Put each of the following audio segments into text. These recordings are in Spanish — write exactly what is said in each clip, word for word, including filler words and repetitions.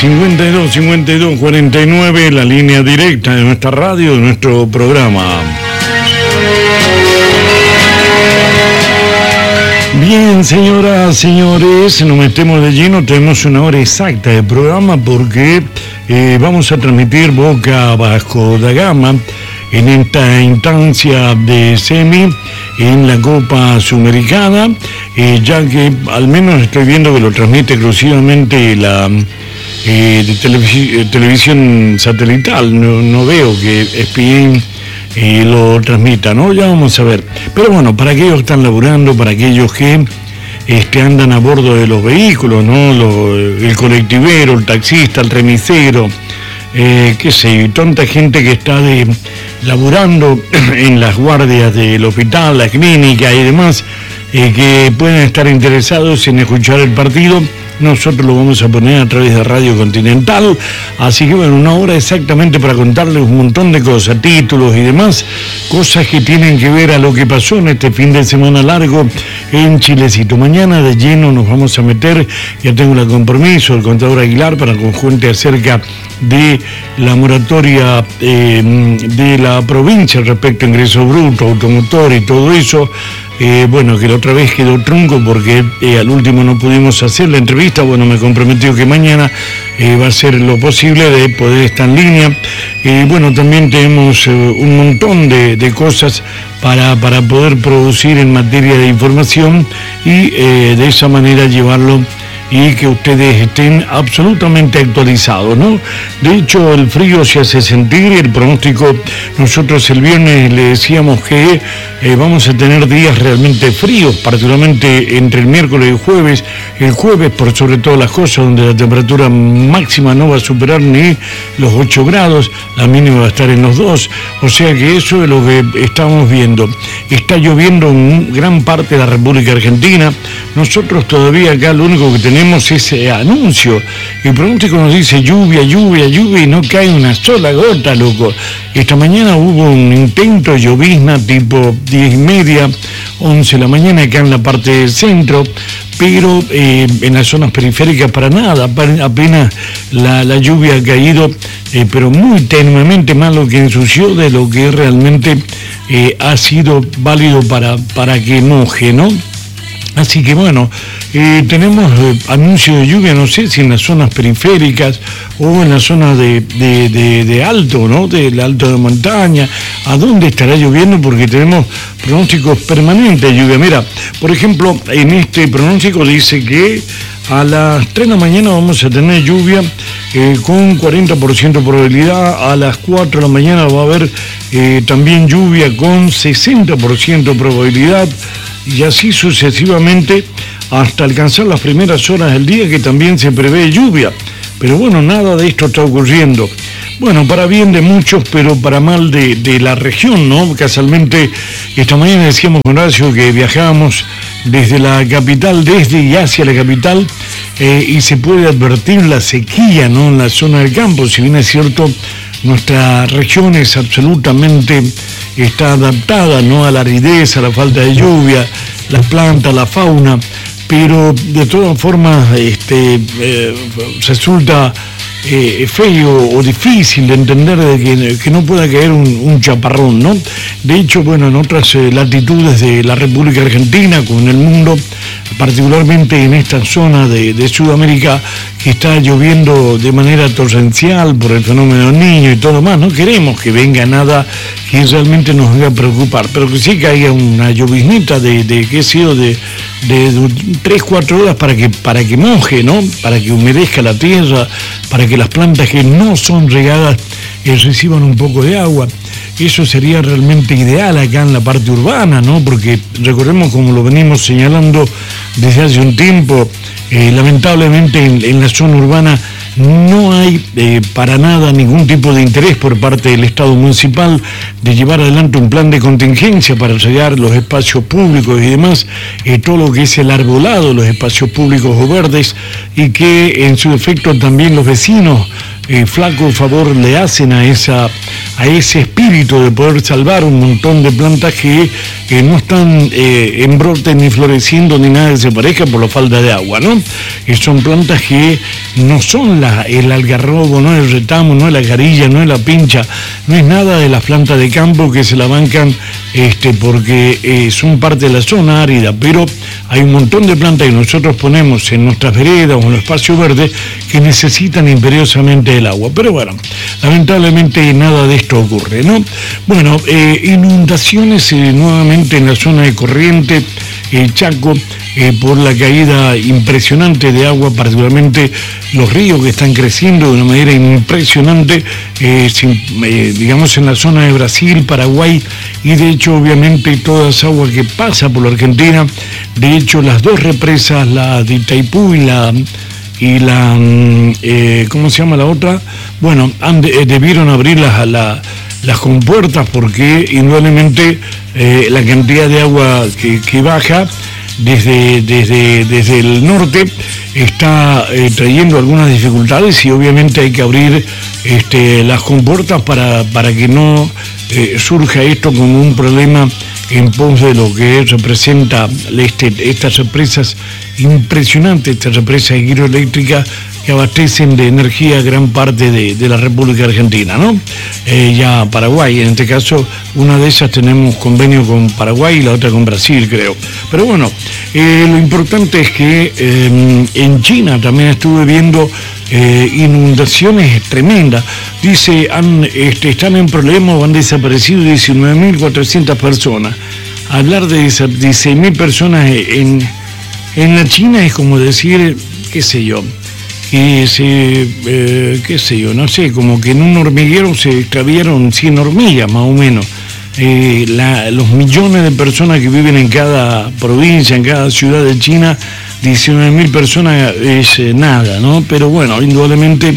cincuenta y dos, cincuenta y dos, cuarenta y nueve, la línea directa de nuestra radio, de nuestro programa. Bien, señoras, señores, nos metemos de lleno, tenemos una hora exacta de programa porque eh, vamos a transmitir Boca Vasco da Gama en esta instancia de semi en la Copa Sudamericana, eh, ya que al menos estoy viendo que lo transmite exclusivamente la eh, de televis- televisión satelital, no, no veo que E S P N eh, lo transmita, ¿no? Ya vamos a ver. Pero bueno, para aquellos que están laburando, para aquellos que este, andan a bordo de los vehículos, ¿no? Lo, el colectivero, el taxista, el remisero, eh, qué sé, tanta gente que está de, laburando en las guardias del hospital, la clínica y demás, eh, que pueden estar interesados en escuchar el partido. Nosotros lo vamos a poner a través de Radio Continental, así que bueno, una hora exactamente para contarles un montón de cosas, títulos y demás, cosas que tienen que ver a lo que pasó en este fin de semana largo en Chilecito. Mañana de lleno nos vamos a meter, ya tengo el compromiso del contador Aguilar para que nos cuente acerca de la moratoria eh, de la provincia respecto a ingreso bruto, automotor y todo eso. Eh, bueno, que la otra vez quedó trunco porque eh, al último no pudimos hacer la entrevista. Bueno, me comprometió que mañana eh, va a ser lo posible de poder estar en línea. Eh, bueno, también tenemos eh, un montón de, de cosas para, para poder producir en materia de información y eh, de esa manera llevarlo y que ustedes estén absolutamente actualizados, ¿no? De hecho, el frío se hace sentir, el pronóstico, nosotros el viernes le decíamos que eh, vamos a tener días realmente fríos, particularmente entre el miércoles y el jueves, el jueves por sobre todas las cosas, donde la temperatura máxima no va a superar ni los ocho grados, la mínima va a estar en los dos, o sea que eso es lo que estamos viendo. Está lloviendo en gran parte de la República Argentina, nosotros todavía acá lo único que tenemos ese anuncio, el pronóstico nos dice lluvia, lluvia, lluvia y no cae una sola gota, loco. Esta mañana hubo un intento de llovizna tipo diez y media, once de la mañana acá en la parte del centro, pero eh, en las zonas periféricas para nada, apenas la, la lluvia ha caído, eh, pero muy tenuemente, más lo que ensució de lo que realmente eh, ha sido válido para, para que moje, ¿no? Así que bueno, eh, tenemos eh, anuncios de lluvia, no sé si en las zonas periféricas o en las zonas de, de, de, de alto, ¿no? Del alto de montaña. ¿A dónde estará lloviendo? Porque tenemos pronósticos permanentes de lluvia. Mira, por ejemplo, en este pronóstico dice que a las tres de la mañana vamos a tener lluvia eh, con cuarenta por ciento de probabilidad, a las cuatro de la mañana va a haber eh, también lluvia con sesenta por ciento de probabilidad, y así sucesivamente hasta alcanzar las primeras horas del día que también se prevé lluvia. Pero bueno, nada de esto está ocurriendo. Bueno, para bien de muchos, pero para mal de, de la región, ¿no? Casualmente, esta mañana decíamos con Horacio que viajábamos desde la capital, desde y hacia la capital, eh, y se puede advertir la sequía, ¿no? En la zona del campo, si bien es cierto, nuestra región es absolutamente, está adaptada, ¿no? A la aridez, a la falta de lluvia, las plantas, la fauna, pero de todas formas este, eh, resulta eh, feo o difícil de entender de que, que no pueda caer un, un chaparrón, ¿no? De hecho, bueno, en otras eh, latitudes de la República Argentina, como en el mundo, particularmente en esta zona de, de Sudamérica, que está lloviendo de manera torrencial por el fenómeno del Niño y todo más, no queremos que venga nada que realmente nos haga preocupar, pero que sí caiga una lloviznita de, de qué sé yo, de, de tres, cuatro horas para que, para que moje, ¿no? Para que humedezca la tierra, para que las plantas que no son regadas eh, reciban un poco de agua. Eso sería realmente ideal acá en la parte urbana, ¿no? Porque recordemos, como lo venimos señalando desde hace un tiempo, eh, lamentablemente en, en la zona urbana no hay eh, para nada ningún tipo de interés por parte del Estado municipal de llevar adelante un plan de contingencia para regar los espacios públicos y demás, eh, todo lo que es el arbolado, los espacios públicos o verdes, y que en su defecto también los vecinos eh, flaco favor le hacen a esa a ese espíritu de poder salvar un montón de plantas que eh, no están eh, en brote ni floreciendo ni nada que se parezca por la falta de agua, ¿no? Y son plantas que no son la, el algarrobo, no es el retamo, no es la carilla, no es la pincha, no es nada de las plantas de campo que se la bancan este, porque eh, son parte de la zona árida, pero hay un montón de plantas que nosotros ponemos en nuestras veredas o en los espacios verdes que necesitan imperiosamente el agua. Pero bueno, lamentablemente nada de esto ocurre, ¿no? Bueno, eh, inundaciones eh, nuevamente en la zona de Corriente, eh, Chaco, eh, por la caída impresionante de agua, particularmente los ríos que están creciendo de una manera impresionante, eh, sin, eh, digamos en la zona de Brasil, Paraguay, y de hecho obviamente toda esa agua que pasa por la Argentina, de hecho las dos represas, la de Itaipú y la... y la, eh, ¿cómo se llama la otra? Bueno, han, eh, debieron abrir las, la, las compuertas porque indudablemente eh, la cantidad de agua que, que baja desde, desde, desde el norte está eh, trayendo algunas dificultades y obviamente hay que abrir este, las compuertas para, para que no eh, surja esto como un problema en pos de lo que representa este, estas represas impresionantes, estas represas hidroeléctricas que abastecen de energía gran parte de, de la República Argentina, ¿no? Eh, ya Paraguay, en este caso, una de esas tenemos convenio con Paraguay y la otra con Brasil, creo. Pero bueno, eh, lo importante es que eh, en China también estuve viendo eh, inundaciones tremendas. Dice, han, este, están en problemas, han desaparecido diecinueve mil cuatrocientas personas. Hablar de dieciséis mil personas en, en la China es como decir, qué sé yo, que se, eh, qué sé yo, no sé, como que en un hormiguero se extraviaron cien hormigas, más o menos. Eh, la, los millones de personas que viven en cada provincia, en cada ciudad de China, diecinueve mil personas es eh, nada, ¿no? Pero bueno, indudablemente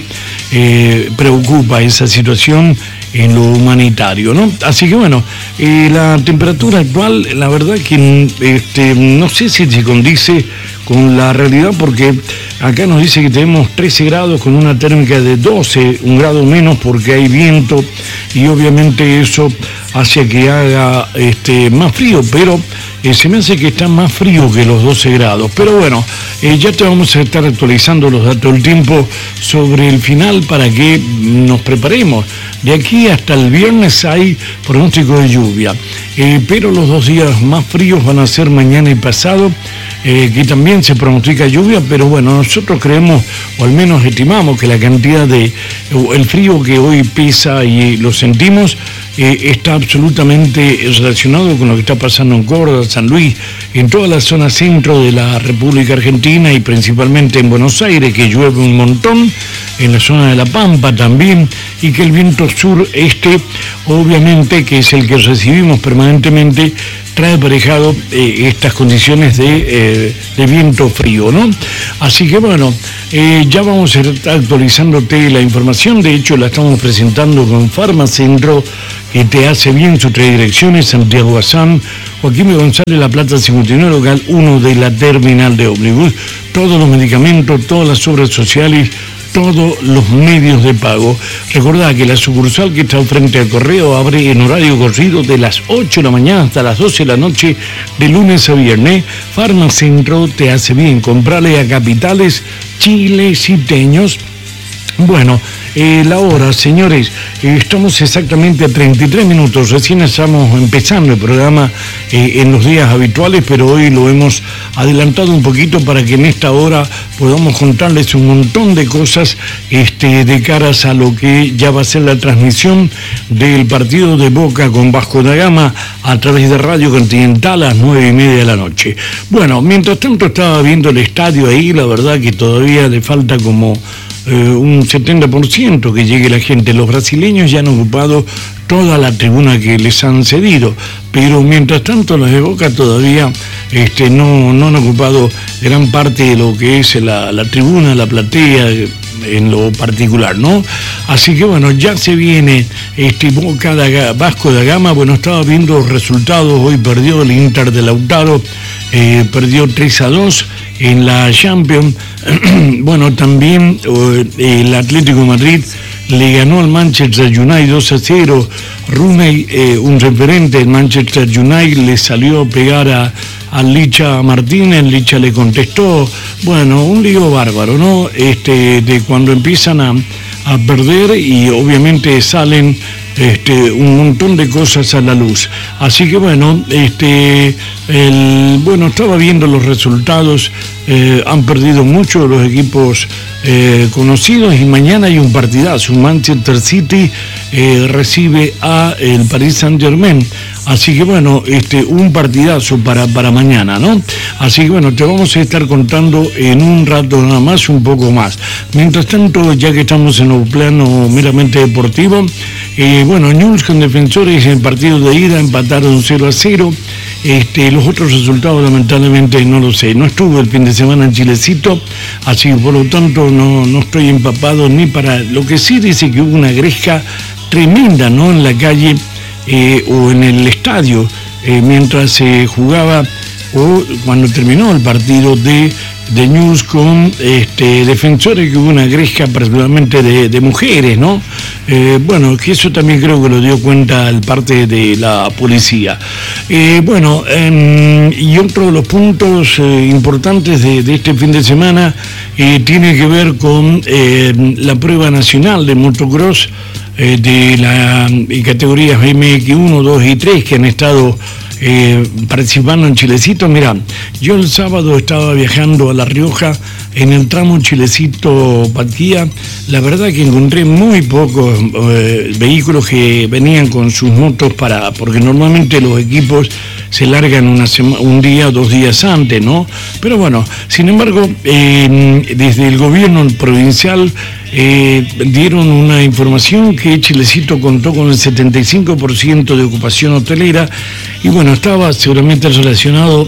eh, preocupa esa situación en lo humanitario, ¿no? Así que bueno, eh, la temperatura actual, la verdad que este, no sé si se condice con la realidad, porque acá nos dice que tenemos trece grados con una térmica de doce, un grado menos porque hay viento y obviamente eso hace que haga este, más frío, pero eh, se me hace que está más frío que los doce grados. Pero bueno, eh, ya te vamos a estar actualizando los datos del tiempo sobre el final para que nos preparemos. De aquí hasta el viernes hay pronóstico de lluvia, eh, pero los dos días más fríos van a ser mañana y pasado, eh, que también se pronostica lluvia, pero bueno, nosotros creemos, o al menos estimamos, que la cantidad de, el frío que hoy pesa y lo sentimos, eh, está absolutamente relacionado con lo que está pasando en Córdoba, San Luis, en toda la zona centro de la República Argentina y principalmente en Buenos Aires, que llueve un montón, en la zona de La Pampa también, y que el viento sur-este, obviamente, que es el que recibimos permanentemente, trae aparejado eh, estas condiciones de, eh, de viento frío, ¿no? Así que bueno, eh, ya vamos a estar actualizándote la información, de hecho la estamos presentando con Farmacentro, que te hace bien sus tres direcciones, Santiago Bazán, Joaquín González, La Plata cincuenta y nueve, local uno de la terminal de ómnibus, todos los medicamentos, todas las obras sociales, todos los medios de pago. Recordá que la sucursal que está frente al correo abre en horario corrido de las ocho de la mañana hasta las doce de la noche, de lunes a viernes. Farmacentro te hace bien. Comprale a capitales chileciteños. Bueno, eh, la hora, señores, eh, estamos exactamente a treinta y tres minutos, recién estamos empezando el programa eh, en los días habituales, pero hoy lo hemos adelantado un poquito para que en esta hora podamos contarles un montón de cosas este, de caras a lo que ya va a ser la transmisión del partido de Boca con Vasco da Gama a través de Radio Continental a las nueve y media de la noche. Bueno, mientras tanto estaba viendo el estadio ahí, la verdad que todavía le falta como Eh, un setenta por ciento que llegue la gente. Los brasileños ya han ocupado toda la tribuna que les han cedido, pero mientras tanto los de Boca todavía este, no, no han ocupado gran parte de lo que es la, la tribuna, la platea en lo particular, ¿no? Así que bueno, ya se viene este Boca da, Vasco da Gama. Bueno, estaba viendo los resultados, hoy perdió el Inter de Lautaro, eh, perdió tres a dos en la Champions, Bueno, también eh, el Atlético de Madrid le ganó al Manchester United dos a cero. Rooney, eh, un referente del Manchester United, le salió a pegar a, a Licha Martínez. Licha le contestó. Bueno, un lío bárbaro, ¿no? Este, de cuando empiezan a, a perder y obviamente salen este, un montón de cosas a la luz. Así que bueno, este, el, bueno, estaba viendo los resultados. Eh, han perdido mucho los equipos eh, conocidos y mañana hay un partidazo. Manchester City eh, recibe a el Paris Saint-Germain. Así que bueno, este, un partidazo para, para mañana, ¿no? Así que bueno, te vamos a estar contando en un rato nada más, un poco más. Mientras tanto, ya que estamos en un plano meramente deportivo, eh, bueno, Newell's con Defensores en el partido de ida empataron cero a cero. Este, los otros resultados lamentablemente no lo sé, no estuve el fin de semana en Chilecito, así que por lo tanto no, no estoy empapado ni para... Lo que sí dice que hubo una gresca tremenda, ¿no?, en la calle eh, o en el estadio eh, mientras se eh, jugaba o cuando terminó el partido de, de Newell's con este, Defensores, que hubo una gresca particularmente de, de mujeres, ¿no? Eh, bueno, que eso también creo que lo dio cuenta el parte de la policía. Eh, bueno, eh, y otro de los puntos eh, importantes de, de este fin de semana eh, tiene que ver con eh, la prueba nacional de motocross eh, de las categorías M X uno, dos y tres que han estado Eh, participando en Chilecito. Mira, yo el sábado estaba viajando a La Rioja en el tramo Chilecito-Patquía. La verdad que encontré muy pocos eh, vehículos que venían con sus motos para, porque normalmente los equipos se largan una sema, un día o dos días antes, ¿no? Pero bueno, sin embargo, eh, desde el gobierno provincial eh, dieron una información que Chilecito contó con el setenta y cinco por ciento de ocupación hotelera y bueno, estaba seguramente relacionado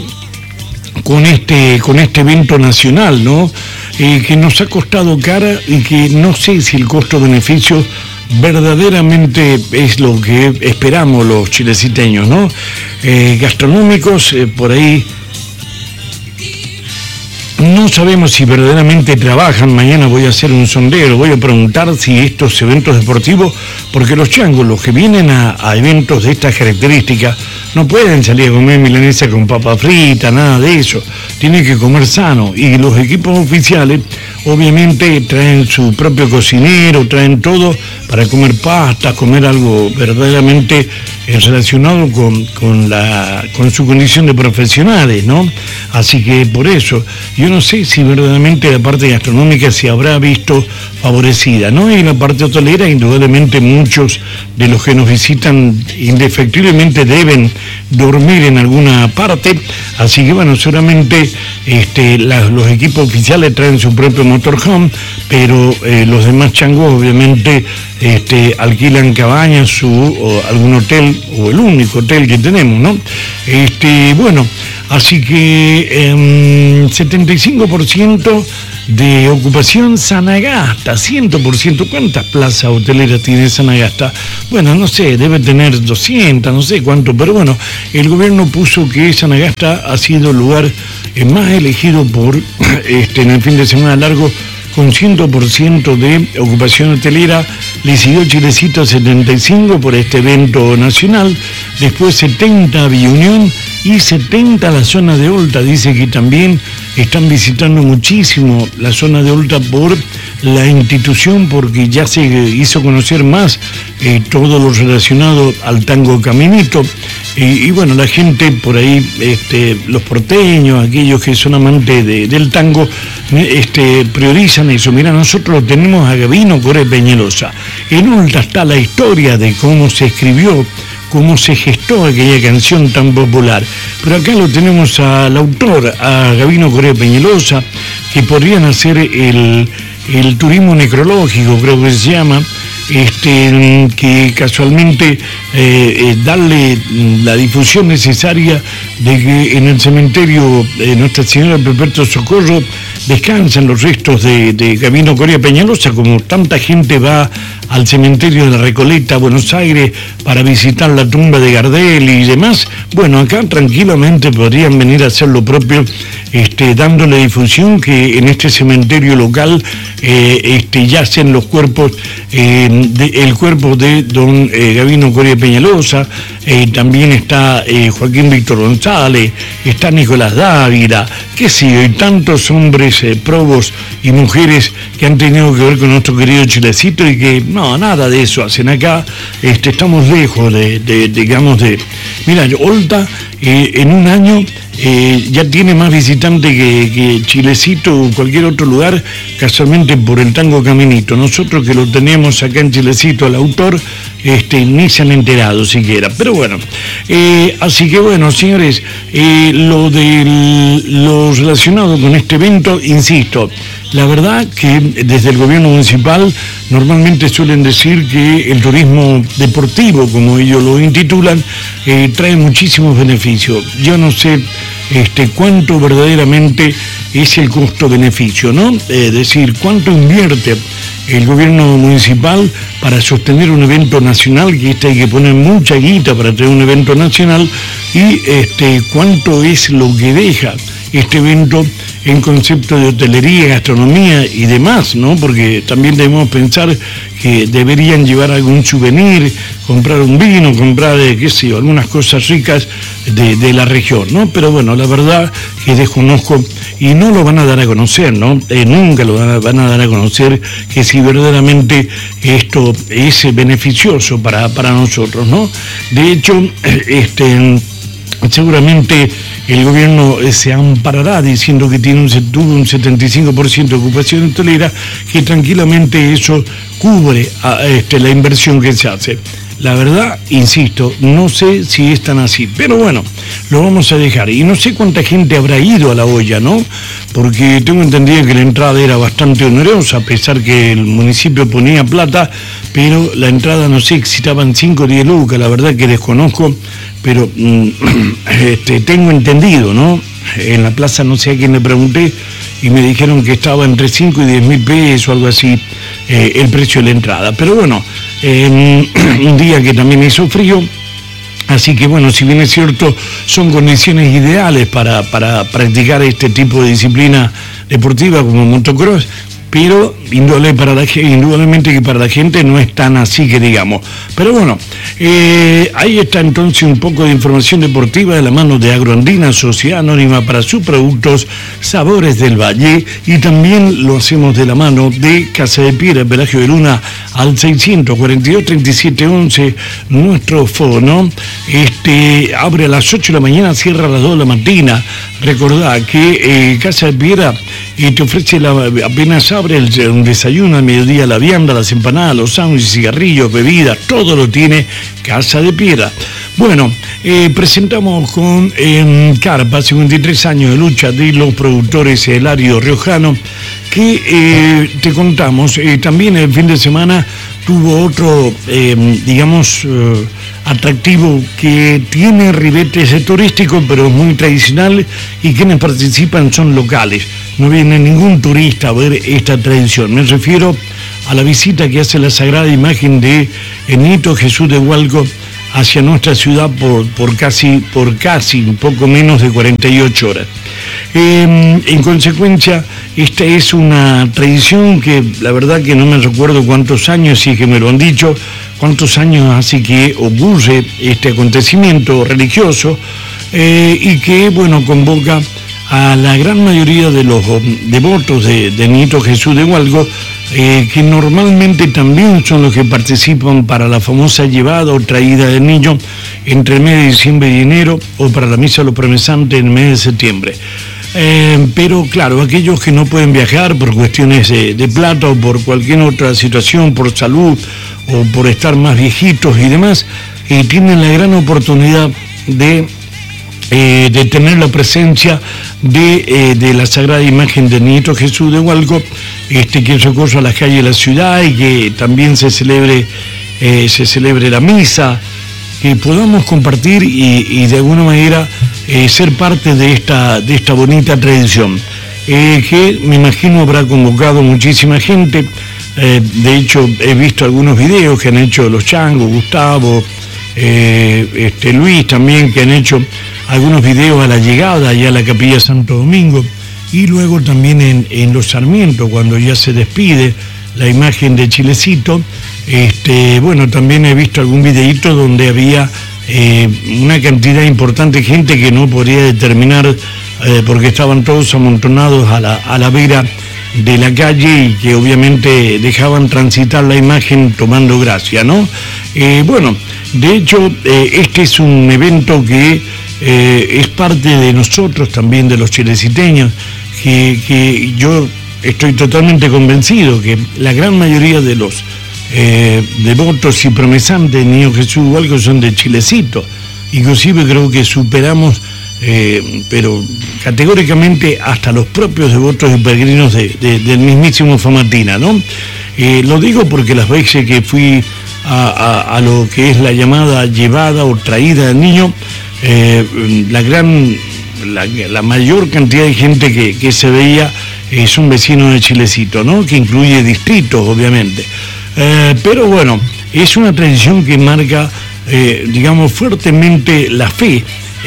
con este, con este evento nacional, ¿no? Eh, que nos ha costado cara y que no sé si el costo-beneficio verdaderamente es lo que esperamos los chileciteños, ¿no? Eh, gastronómicos, eh, por ahí no sabemos si verdaderamente trabajan. Mañana voy a hacer un sondeo, voy a preguntar si estos eventos deportivos, porque los changos, los que vienen a, a eventos de estas características, no pueden salir a comer milanesa con papa frita, nada de eso. Tienen que comer sano. Y los equipos oficiales, obviamente, traen su propio cocinero, traen todo para comer pasta, comer algo verdaderamente relacionado con, con, la, con su condición de profesionales, ¿no? Así que por eso, yo no sé si verdaderamente la parte gastronómica se habrá visto favorecida, ¿no? Y la parte hotelera, indudablemente muchos de los que nos visitan indefectiblemente deben dormir en alguna parte, así que bueno, seguramente este, la, los equipos oficiales traen su propio motorhome, pero eh, los demás changos obviamente este, alquilan cabañas su, o algún hotel, o el único hotel que tenemos, ¿no? Este, bueno, así que eh, setenta y cinco por ciento de ocupación Sanagasta, cien por ciento. ¿Cuántas plazas hoteleras tiene Sanagasta? Bueno, no sé, debe tener doscientas, no sé cuánto, pero bueno, el gobierno puso que Sanagasta ha sido el lugar eh, más elegido por este, en el fin de semana largo, con cien por ciento de ocupación hotelera. Le siguió Chilecito setenta y cinco por este evento nacional, después setenta Villa Unión y setenta la zona de Olta. Dice que también están visitando muchísimo la zona de Olta por la institución, porque ya se hizo conocer más eh, todo lo relacionado al tango caminito. Y, y bueno, la gente por ahí, este, los porteños, aquellos que son amantes de, del tango, este, priorizan eso. Mira, nosotros tenemos a Gabino Correa Peñalosa. En Olta está la historia de cómo se escribió, cómo se gestó aquella canción tan popular. Pero acá lo tenemos al autor, a Gabino Correa Peñalosa, que podrían hacer el, el turismo necrológico, creo que se llama, este, que casualmente eh, eh, darle la difusión necesaria de que en el cementerio de Nuestra Señora Perpetuo Socorro descansan los restos de, de Gabino Correa Peñalosa, como tanta gente va al cementerio de la Recoleta, Buenos Aires, para visitar la tumba de Gardel y demás, bueno, acá tranquilamente podrían venir a hacer lo propio, este, dándole difusión que en este cementerio local eh, este, yacen los cuerpos, eh, de, el cuerpo de don eh, Gabino Coria Peñalosa, eh, también está eh, Joaquín Víctor González, está Nicolás Dávila, qué sé yo, y tantos hombres eh, probos y mujeres que han tenido que ver con nuestro querido Chilecito y que no, nada de eso hacen acá. Este, estamos lejos de, de, digamos, de... Mira, Olta eh, en un año eh, ya tiene más visitantes que, que Chilecito o cualquier otro lugar, casualmente por el Tango Caminito. Nosotros que lo tenemos acá en Chilecito, al autor, este, ni se han enterado siquiera. Pero bueno, eh, así que bueno, señores, eh, lo, de, lo relacionado con este evento, insisto, la verdad que desde el gobierno municipal normalmente suelen decir que el turismo deportivo, como ellos lo intitulan, eh, trae muchísimos beneficios. Yo no sé este, cuánto verdaderamente es el costo-beneficio, ¿no? Es decir, cuánto invierte el gobierno municipal para sostener un evento nacional, que este hay que poner mucha guita para tener un evento nacional, y este, cuánto es lo que deja este evento en concepto de hotelería, gastronomía y demás, ¿no? Porque también debemos pensar que deberían llevar algún souvenir, comprar un vino, comprar, eh, qué sé yo, algunas cosas ricas de, de la región, ¿no? Pero bueno, la verdad que desconozco y no lo van a dar a conocer, ¿no? Eh, nunca lo van a, van a dar a conocer que si verdaderamente esto es beneficioso para, para nosotros, ¿no? De hecho, este, seguramente el gobierno se amparará diciendo que tiene un, tuvo un setenta y cinco por ciento de ocupación hotelera, que tranquilamente eso cubre a, este, la inversión que se hace. La verdad, insisto, no sé si es tan así, pero bueno, lo vamos a dejar. Y no sé cuánta gente habrá ido a la olla, ¿no? Porque tengo entendido que la entrada era bastante onerosa, a pesar que el municipio ponía plata, pero la entrada, no sé, excitaban cinco o diez lucas, la verdad que desconozco, pero mm, este, tengo entendido, ¿no? En la plaza no sé a quién le pregunté y me dijeron que estaba entre cinco y diez mil pesos o algo así eh, el precio de la entrada. Pero bueno, eh, un día que también hizo frío, así que bueno, si bien es cierto, son condiciones ideales para, para practicar este tipo de disciplina deportiva como motocross, pero indudablemente, para la, indudablemente que para la gente no es tan así que digamos. Pero bueno, eh, ahí está entonces un poco de información deportiva de la mano de Agroandina, Sociedad Anónima para sus productos Sabores del Valle, y también lo hacemos de la mano de Casa de Piedra, Pelagio de Luna, al seiscientos cuarenta y dos, treinta y siete once, nuestro fono. Este, abre a las ocho de la mañana, cierra a las dos de la mañana. Recordá que eh, Casa de Piedra eh, te ofrece, la, apenas abre el, un desayuno al mediodía, la vianda, las empanadas, los sándwiches, cigarrillos, bebidas, todo lo tiene Casa de Piedra. Bueno, eh, presentamos con eh, Carpa, cincuenta y tres años de lucha de los productores El Árido Riojano, que eh, te contamos, eh, también el fin de semana tuvo otro, eh, digamos, eh, atractivo que tiene ribetes turísticos, pero es muy tradicional, y quienes participan son locales. No viene ningún turista a ver esta tradición. Me refiero a la visita que hace la Sagrada Imagen de Niñito Jesús de Hualco hacia nuestra ciudad por, por, casi, por casi un poco menos de cuarenta y ocho horas. Eh, en consecuencia, esta es una tradición que la verdad que no me recuerdo cuántos años, si es que me lo han dicho, cuántos años hace que ocurre este acontecimiento religioso, eh, y que, bueno, convoca a la gran mayoría de los devotos de, de Niñito Jesús de Hualco, eh, que normalmente también son los que participan para la famosa llevada o traída del niño entre el mes de diciembre y enero, o para la misa de los promesantes en el mes de septiembre. Eh, pero claro, aquellos que no pueden viajar por cuestiones de, de plata o por cualquier otra situación, por salud o por estar más viejitos y demás, eh, tienen la gran oportunidad de Eh, de tener la presencia de, eh, de la Sagrada Imagen de Niñito Jesús de Hualco, este, que recorre a las calles de la ciudad, y que también se celebre, eh, se celebre la misa, que podamos compartir y, y de alguna manera eh, ser parte de esta, de esta bonita tradición, eh, que me imagino habrá convocado muchísima gente. Eh, de hecho, he visto algunos videos que han hecho los Changos, Gustavo, eh, este, Luis también, que han hecho algunos videos a la llegada allá a la Capilla Santo Domingo, y luego también en, en Los Sarmientos, cuando ya se despide la imagen de Chilecito. Este, bueno, también he visto algún videíto donde había eh, una cantidad importante de gente que no podía determinar, eh, porque estaban todos amontonados a la, a la vera de la calle y que obviamente dejaban transitar la imagen tomando gracia, ¿no? Eh, bueno, de hecho, eh, este es un evento que eh, es parte de nosotros también, de los chileciteños, que, que yo estoy totalmente convencido que la gran mayoría de los eh, devotos y promesantes de Niño Jesús de Hualco son de Chilecito. Inclusive creo que superamos, eh, pero categóricamente, hasta los propios devotos y peregrinos de, de, del mismísimo Famatina, ¿no? Eh, lo digo porque las veces que fui a, a, a lo que es la llamada llevada o traída del niño, eh, la gran, la, la mayor cantidad de gente que, que se veía es un vecino de Chilecito, ¿no? Que incluye distritos, obviamente. Eh, pero bueno, es una tradición que marca, eh, digamos, fuertemente la fe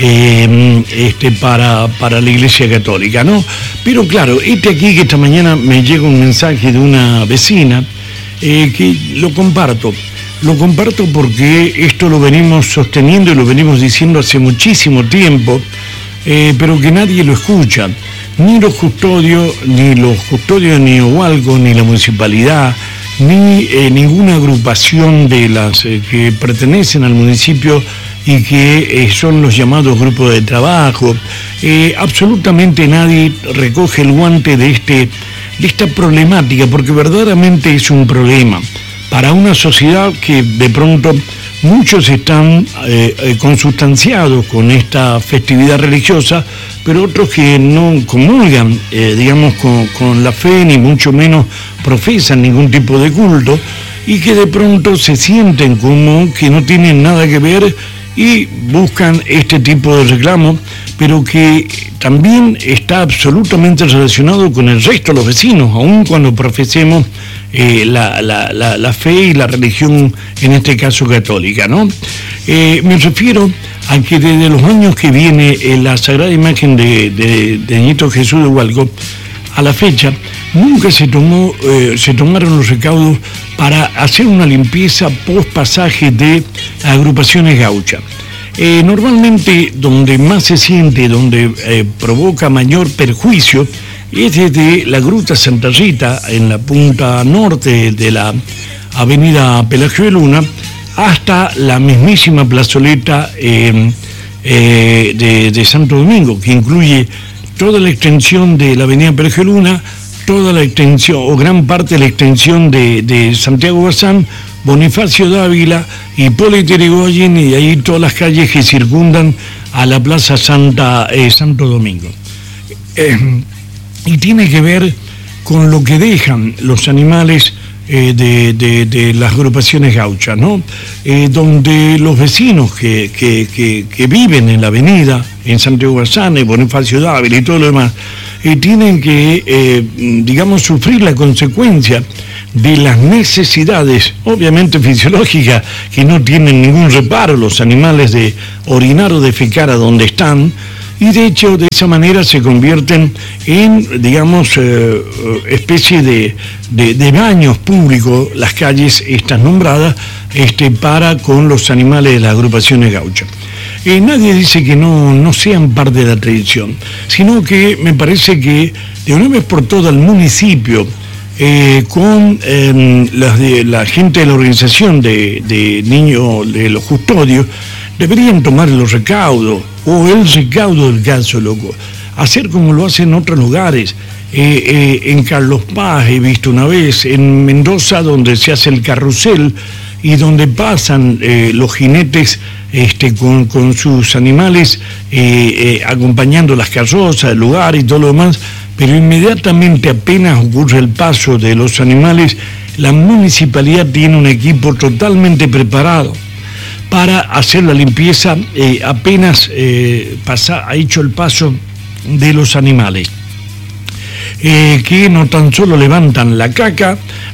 eh, este, para, para la Iglesia Católica, ¿no? Pero claro, este aquí que esta mañana me llega un mensaje de una vecina eh, que lo comparto. Lo comparto porque esto lo venimos sosteniendo y lo venimos diciendo hace muchísimo tiempo, eh, pero que nadie lo escucha. Ni los custodios, ni los custodios de Niño Hualco, ni la municipalidad, ni eh, ninguna agrupación de las eh, que pertenecen al municipio y que eh, son los llamados grupos de trabajo. Eh, absolutamente nadie recoge el guante de, este, de esta problemática, porque verdaderamente es un problema para una sociedad que de pronto muchos están eh, eh, consustanciados con esta festividad religiosa, pero otros que no comulgan, eh, digamos, con, con la fe, ni mucho menos profesan ningún tipo de culto, y que de pronto se sienten como que no tienen nada que ver y buscan este tipo de reclamos, pero que también está absolutamente relacionado con el resto de los vecinos, aun cuando profesemos eh, la, la, la, la fe y la religión, en este caso católica, ¿no? Eh, me refiero a que desde los años que viene eh, la Sagrada Imagen de, de, de Niñito Jesús de Hualco, a la fecha, nunca se tomó, eh, se tomaron los recaudos para hacer una limpieza post pasaje de agrupaciones gauchas. Eh, normalmente donde más se siente, donde eh, provoca mayor perjuicio, es desde la Gruta Santa Rita, en la punta norte de la avenida Pelagio de Luna, hasta la mismísima plazoleta eh, eh, de, de Santo Domingo, que incluye toda la extensión de la avenida Pelagio de Luna, toda la extensión, o gran parte de la extensión de, de Santiago Bazán, Bonifacio Dávila, Hipólito Yrigoyen, y ahí todas las calles que circundan a la Plaza Santa, eh, Santo Domingo. Eh, y tiene que ver con lo que dejan los animales eh, de, de, de las agrupaciones gauchas, ¿no? Eh, donde los vecinos que, que, que, que viven en la avenida, en Santiago Bazán, en Bonifacio Dávila y todo lo demás, eh, tienen que, eh, digamos, sufrir la consecuencia de las necesidades, obviamente fisiológicas, que no tienen ningún reparo los animales de orinar o defecar a donde están, y de hecho de esa manera se convierten en, digamos, eh, especie de, de, de baños públicos, las calles estas nombradas, este, para con los animales de las agrupaciones gauchas. Eh, nadie dice que no, no sean parte de la tradición, sino que me parece que de una vez por todas el municipio, Eh, con eh, la, de, la gente de la organización de, de niños, de los custodios, deberían tomar los recaudos, o el recaudo del caso, loco, hacer como lo hacen en otros lugares. Eh, eh, en Carlos Paz he visto una vez, en Mendoza, donde se hace el carrusel y donde pasan eh, los jinetes este, con, con sus animales eh, eh, acompañando las carrozas, el lugar y todo lo demás. Pero inmediatamente apenas ocurre el paso de los animales, la municipalidad tiene un equipo totalmente preparado para hacer la limpieza eh, apenas eh, pasa, ha hecho el paso de los animales. Eh, que no tan solo levantan la caca,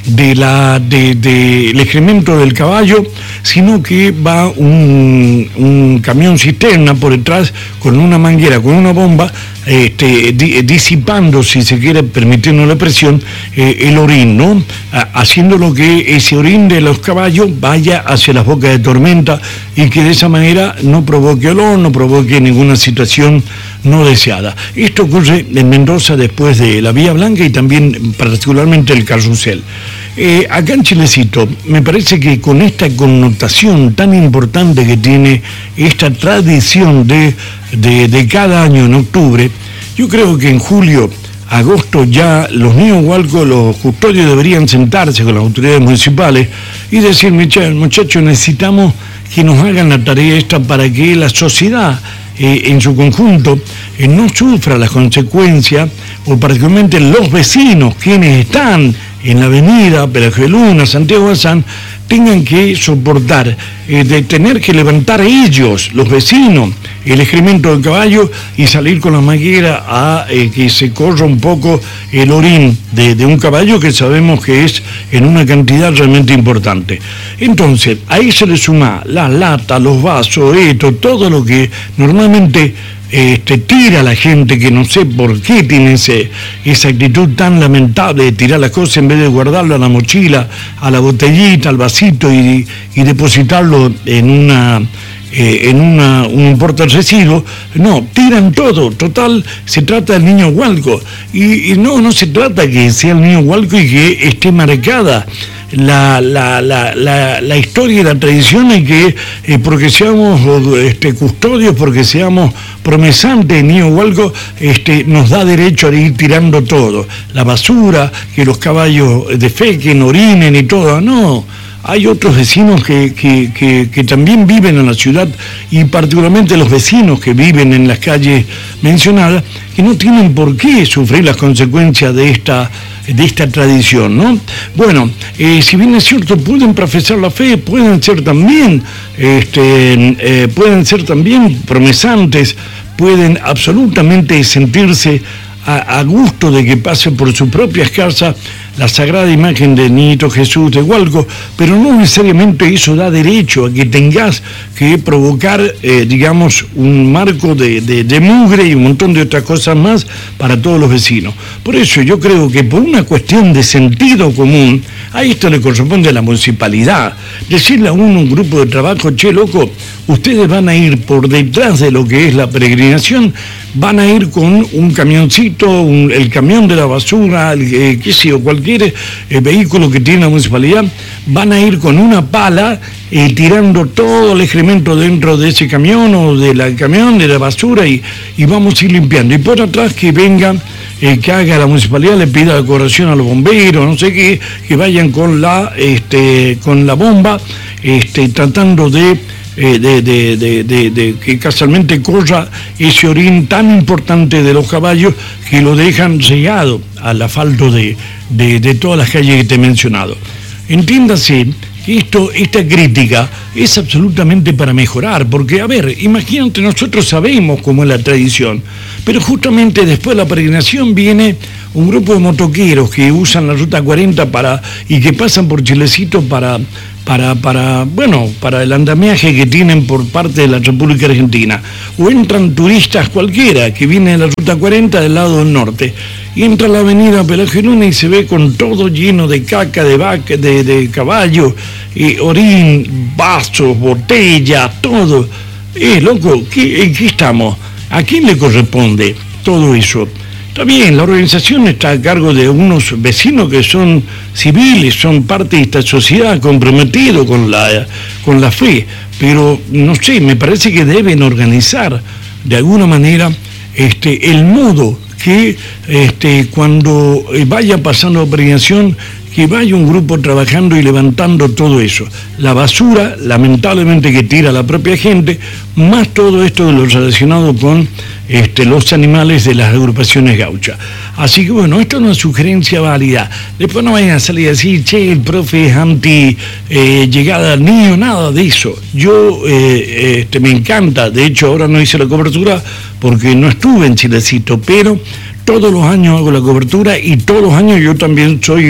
de la de, de el excremento del caballo, sino que va un, un camión cisterna por detrás con una manguera, con una bomba, este, di, disipando, si se quiere, permitiendo la presión, eh, el orín, ¿no? Haciendo lo que ese orín de los caballos vaya hacia las bocas de tormenta y que de esa manera no provoque olor, no provoque ninguna situación no deseada. Esto ocurre en Mendoza después de la Vía Blanca y también particularmente el Carrusel. Eh, acá en Chilecito, me parece que con esta connotación tan importante que tiene esta tradición de, de, de cada año en octubre, yo creo que en julio, agosto ya los niños hualcos, los custodios deberían sentarse con las autoridades municipales y decir, muchachos, necesitamos que nos hagan la tarea esta para que la sociedad eh, en su conjunto eh, no sufra las consecuencias, o particularmente los vecinos, quienes están en la avenida Pelagio de Luna, Santiago Bazán, tengan que soportar eh, de tener que levantar ellos, los vecinos, el excremento del caballo y salir con la manguera a eh, que se corra un poco el orín de, de un caballo que sabemos que es en una cantidad realmente importante. Entonces, ahí se le suma las latas, los vasos, esto, todo lo que normalmente Este, tira a la gente, que no sé por qué tiene ese, esa actitud tan lamentable de tirar las cosas en vez de guardarlo a la mochila, a la botellita, al vasito y, y depositarlo en una eh, en una, un portarresiduos. No, tiran todo. Total, se trata del niño hualco y, y no, no se trata que sea el niño hualco y que esté marcada La, la, la, la, la historia y la tradición, y que eh, porque seamos este, custodios, porque seamos promesantes, niño hualco, este, nos da derecho a ir tirando todo, la basura, que los caballos defequen, orinen y todo. No, hay otros vecinos que, que, que, que también viven en la ciudad, y particularmente los vecinos que viven en las calles mencionadas, que no tienen por qué sufrir las consecuencias de esta de esta tradición, ¿no? Bueno, eh, si bien es cierto, pueden profesar la fe, pueden ser también, este, eh, pueden ser también promesantes, pueden absolutamente sentirse a, a gusto de que pase por sus propias casas la sagrada imagen del Niñito Jesús de Hualco, pero no necesariamente eso da derecho a que tengas que provocar, eh, digamos, un marco de, de, de mugre y un montón de otras cosas más para todos los vecinos. Por eso yo creo que por una cuestión de sentido común, a esto le corresponde a la municipalidad, decirle a uno, un grupo de trabajo, che, loco, ustedes van a ir por detrás de lo que es la peregrinación, van a ir con un camioncito, un, el camión de la basura, el, eh, qué sé yo, cualquier eh, vehículo que tiene la municipalidad, van a ir con una pala eh, tirando todo el excremento dentro de ese camión o del camión, de la basura, y, y vamos a ir limpiando. Y por atrás que vengan, eh, que haga la municipalidad, le pida decoración a los bomberos, no sé qué, que vayan con la, este, con la bomba, este, tratando de Eh, de, de, de, de, de que casualmente corra ese orín tan importante de los caballos, que lo dejan regado al asfalto de, de, de todas las calles que te he mencionado. Entiéndase que esto, esta crítica es absolutamente para mejorar, porque, a ver, imagínate, nosotros sabemos cómo es la tradición, pero justamente después de la peregrinación viene un grupo de motoqueros que usan la ruta cuarenta para, y que pasan por Chilecito para... Para, para, bueno, para el andamiaje que tienen por parte de la República Argentina. O entran turistas cualquiera que viene de la Ruta cuarenta del lado del norte, y entra a la avenida Pelagio de Luna y se ve con todo lleno de caca, de vaca, de, de caballo, eh, orín, vasos, botellas, todo. Eh, loco, ¿qué, ¿en qué estamos? ¿A quién le corresponde todo eso? Está bien, la organización está a cargo de unos vecinos que son civiles, son parte de esta sociedad, comprometidos con la, con la fe, pero no sé, me parece que deben organizar de alguna manera este, el modo que este, cuando vaya pasando la peregrinación, que vaya un grupo trabajando y levantando todo eso. La basura, lamentablemente, que tira la propia gente, más todo esto de lo relacionado con este, los animales de las agrupaciones gauchas. Así que bueno, esto es una sugerencia válida. Después no vayan a salir a decir, che, el profe es anti eh, llegada al niño, nada de eso. Yo eh, este, me encanta, de hecho ahora no hice la cobertura porque no estuve en Chilecito, pero todos los años hago la cobertura y todos los años yo también soy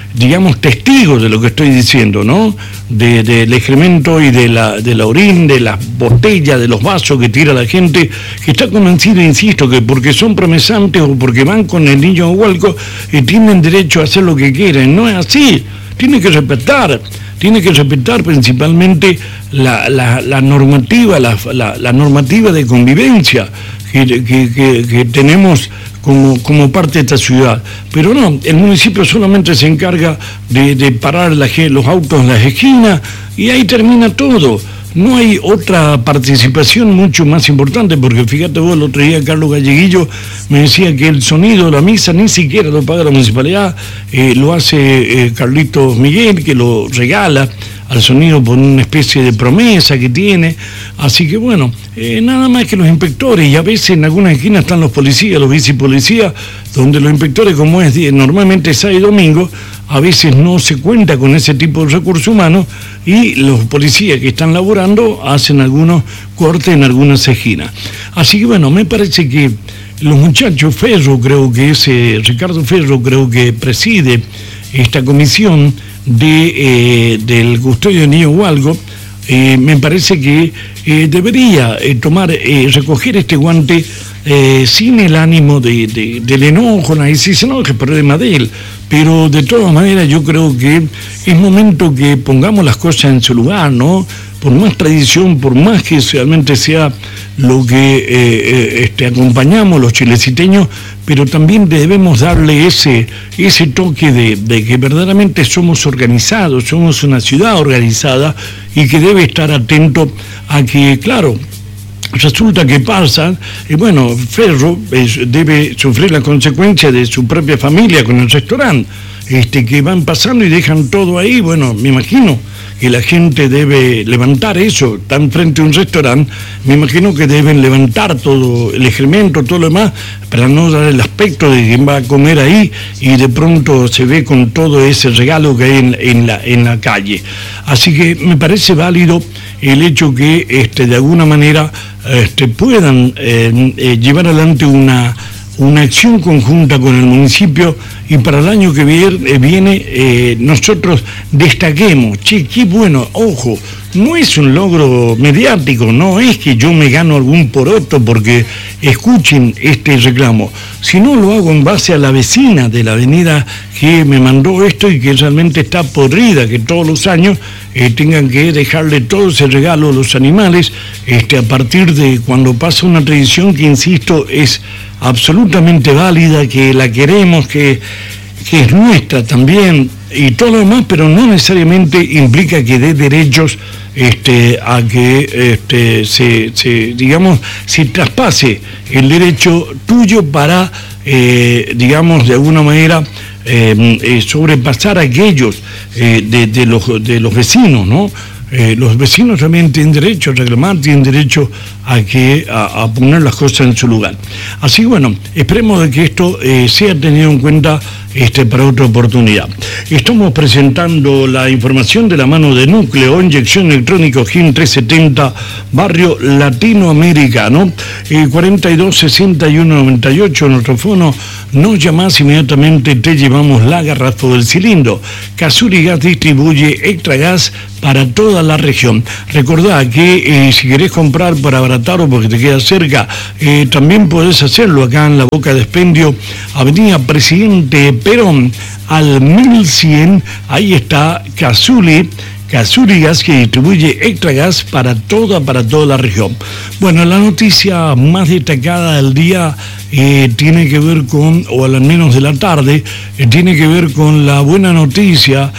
digamos, testigos de lo que estoy diciendo, ¿no? De, del excremento y de la, de la orina, de las botellas, de los vasos que tira la gente, que está convencida, insisto, que porque son promesantes o porque van con el niño Hualco, eh, tienen derecho a hacer lo que quieren. No es así, tienen que respetar. Tiene que respetar principalmente la, la, la normativa, la, la, la normativa de convivencia que, que, que, que tenemos como, como parte de esta ciudad. Pero no, el municipio solamente se encarga de, de parar la, los autos en las esquinas y ahí termina todo. No hay otra participación mucho más importante, porque fíjate vos, el otro día Carlos Galleguillo me decía que el sonido de la misa ni siquiera lo paga la municipalidad, eh, lo hace eh, Carlitos Miguel, que lo regala al sonido por una especie de promesa que tiene. Así que bueno, eh, nada más que los inspectores, y a veces en algunas esquinas están los policías, los bicipolicías, donde los inspectores, como es normalmente sábado y domingo, a veces no se cuenta con ese tipo de recursos humanos y los policías que están laborando hacen algunos cortes en algunas esquinas. Así que bueno, me parece que los muchachos, Ferro, creo que es, eh, Ricardo Ferro, creo que preside esta comisión de, eh, del custodio de niño Hualco, eh, me parece que eh, debería eh, tomar, eh, recoger este guante eh, sin el ánimo de, de, del enojo, nadie dice, no, que es problema de él. Pero de todas maneras yo creo que es momento que pongamos las cosas en su lugar, ¿no? Por más tradición, por más que realmente sea lo que eh, eh, este, acompañamos los chileciteños, pero también debemos darle ese, ese toque de, de que verdaderamente somos organizados, somos una ciudad organizada y que debe estar atento a que, claro, resulta que pasa, y bueno, Ferro es, debe sufrir la consecuencia de su propia familia con el restaurante, este, que van pasando y dejan todo ahí. Bueno, me imagino que la gente debe levantar eso, están frente a un restaurante, me imagino que deben levantar todo el excremento, todo lo demás, para no dar el aspecto de quien va a comer ahí y de pronto se ve con todo ese regalo que hay en, en, la, en la calle. Así que me parece válido el hecho que este, de alguna manera este, puedan eh, eh, llevar adelante una, una acción conjunta con el municipio y para el año que viene, viene eh, nosotros destaquemos, che, qué bueno, ojo, no es un logro mediático, no es que yo me gano algún poroto porque escuchen este reclamo, sino lo hago en base a la vecina de la avenida que me mandó esto y que realmente está podrida, que todos los años eh, tengan que dejarle todo ese regalo a los animales, este, a partir de cuando pasa una tradición que, insisto, es absolutamente válida, que la queremos, que, que es nuestra también, y todo lo demás, pero no necesariamente implica que dé derechos este, a que este, se, se, digamos, se traspase el derecho tuyo para, eh, digamos, de alguna manera, eh, eh, sobrepasar a aquellos eh, de, de, los, de los vecinos, ¿no? Eh, los vecinos también tienen derecho a reclamar, tienen derecho a, que, a, a poner las cosas en su lugar. Así que bueno, esperemos de que esto eh, sea tenido en cuenta este, para otra oportunidad. Estamos presentando la información de la mano de Núcleo, inyección electrónica G I M trescientos setenta, barrio latinoamericano, eh, cuarenta y dos sesenta y uno noventa y ocho, nuestro fono, nos llamás inmediatamente, te llevamos la garrafa del cilindro. Cazuri Gas distribuye extra gas para toda la región. Recordá que eh, si querés comprar para abaratar o porque te queda cerca, eh, también podés hacerlo acá en la Boca de Expendio, avenida Presidente Perón, al mil cien, ahí está Cazuri, Cazuri Gas, que distribuye extra gas para toda, para toda la región. Bueno, la noticia más destacada del día eh, tiene que ver con, o al menos de la tarde, eh, tiene que ver con la buena noticia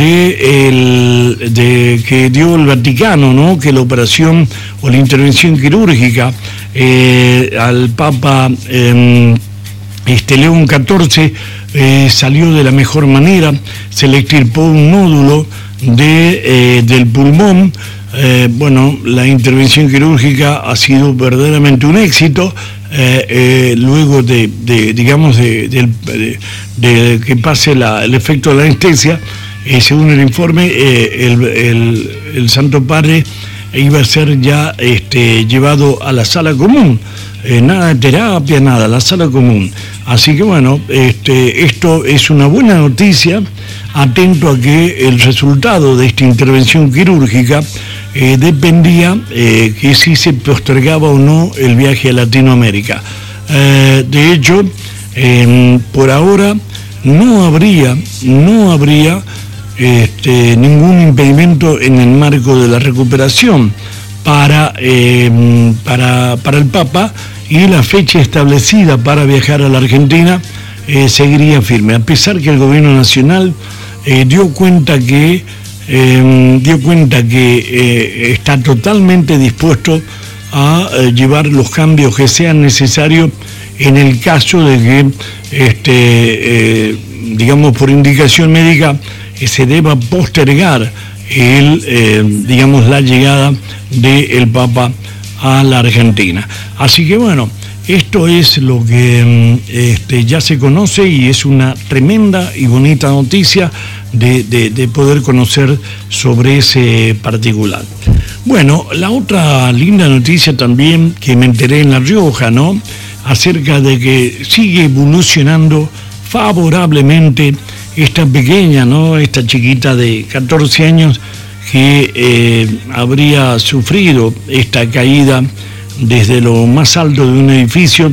de, el, de que dio el Vaticano, ¿no? Que la operación o la intervención quirúrgica eh, al Papa eh, este, León catorce eh, salió de la mejor manera, se le extirpó un nódulo de, eh, del pulmón. Eh, bueno, la intervención quirúrgica ha sido verdaderamente un éxito, eh, eh, luego de, de digamos, de, de, de, de que pase la, el efecto de la anestesia, eh, según el informe, eh, el, el, el Santo Padre iba a ser ya este, llevado a la sala común. Eh, nada de terapia, nada, la sala común. Así que bueno, este, esto es una buena noticia, atento a que el resultado de esta intervención quirúrgica eh, dependía eh, que si se postergaba o no el viaje a Latinoamérica. Eh, de hecho, eh, por ahora no habría, no habría este, ningún impedimento en el marco de la recuperación para, eh, para, para el Papa, y la fecha establecida para viajar a la Argentina eh, seguiría firme, a pesar que el gobierno nacional eh, dio cuenta que, eh, dio cuenta que eh, está totalmente dispuesto a eh, llevar los cambios que sean necesarios en el caso de que, este, eh, digamos, por indicación médica, eh, se deba postergar el, eh, digamos, la llegada del Papa a la Argentina. Así que bueno, esto es lo que este, ya se conoce, y es una tremenda y bonita noticia de, de, de poder conocer sobre ese particular. Bueno, la otra linda noticia también que me enteré en La Rioja, ¿no?, acerca de que sigue evolucionando favorablemente esta pequeña, ¿no?, esta chiquita de catorce años que eh, habría sufrido esta caída desde lo más alto de un edificio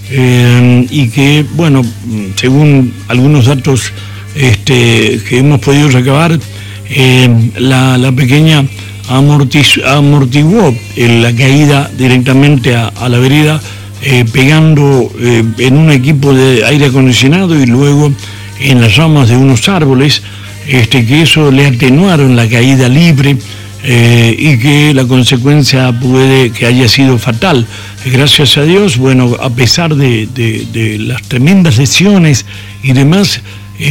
eh, y que, bueno, según algunos datos este, que hemos podido recabar, eh, la, la pequeña amortiz, amortiguó la caída directamente a, a la vereda, eh, pegando eh, en un equipo de aire acondicionado y luego en las ramas de unos árboles, este, que eso le atenuaron la caída libre, eh, y que la consecuencia puede que haya sido fatal. Gracias a Dios, bueno, a pesar de, de, de las tremendas lesiones y demás,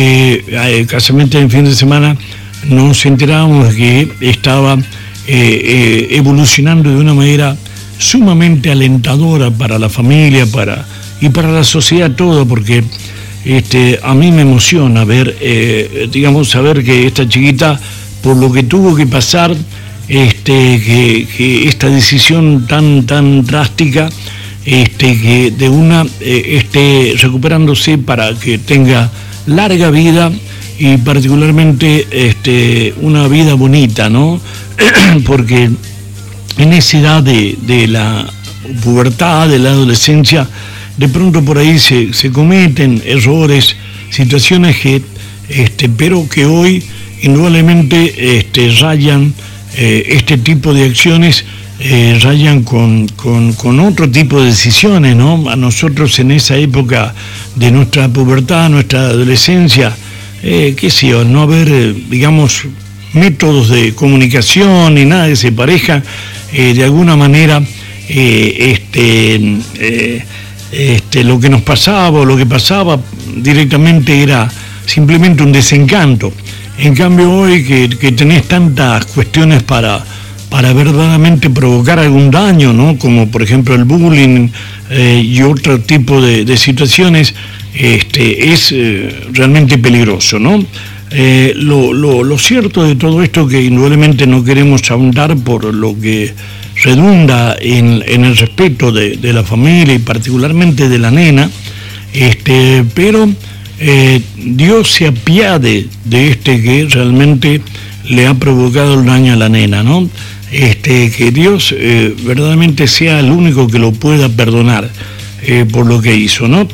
eh, casualmente en fin de semana nos enterábamos que estaba eh, eh, evolucionando de una manera sumamente alentadora para la familia, para, y para la sociedad toda, porque Este, a mí me emociona ver, eh, digamos, saber que esta chiquita, por lo que tuvo que pasar, este, que, que esta decisión tan, tan drástica, este, que de una eh, esté recuperándose para que tenga larga vida y particularmente este, una vida bonita, ¿no? Porque en esa edad de, de la pubertad, de la adolescencia, de pronto por ahí se, se cometen errores, situaciones que, este, pero que hoy indudablemente este, rayan eh, este tipo de acciones, eh, rayan con, con, con otro tipo de decisiones, ¿no? A nosotros en esa época de nuestra pubertad, nuestra adolescencia, eh, qué sé yo, no haber, eh, digamos, métodos de comunicación ni nada que se pareja, eh, de alguna manera, eh, este... Eh, Este, lo que nos pasaba o lo que pasaba directamente era simplemente un desencanto. En cambio hoy que, que tenés tantas cuestiones para, para verdaderamente provocar algún daño, ¿no?, como por ejemplo el bullying eh, y otro tipo de, de situaciones, este, es eh, realmente peligroso, ¿no? Eh, lo, lo, lo cierto de todo esto, que indudablemente no queremos ahondar por lo que redunda en, en el respeto de, de la familia y particularmente de la nena, este, pero eh, Dios se apiade de este que realmente le ha provocado el daño a la nena, ¿no? Este, que Dios eh, verdaderamente sea el único que lo pueda perdonar eh, por lo que hizo, ¿no?